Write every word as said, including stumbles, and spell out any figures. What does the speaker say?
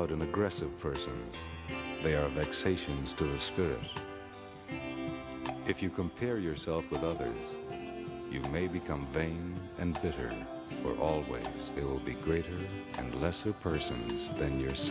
loud and aggressive persons. They are vexations to the spirit. If you compare yourself with others, you may become vain and bitter, for always there will be greater and lesser persons than yourself.